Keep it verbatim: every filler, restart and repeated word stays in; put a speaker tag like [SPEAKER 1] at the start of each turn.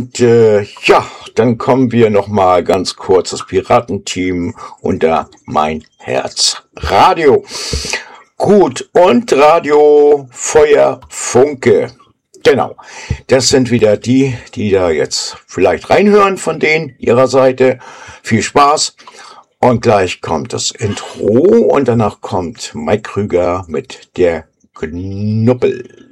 [SPEAKER 1] Und äh, ja, dann kommen wir nochmal ganz kurz, das Piratenteam unter Mein Herz Radio. Gut, und Radio Feuer Funke. Genau, das sind wieder die, die da jetzt vielleicht reinhören von denen, ihrer Seite. Viel Spaß. Und gleich kommt das Intro und danach kommt Mike Krüger mit der Knuppel.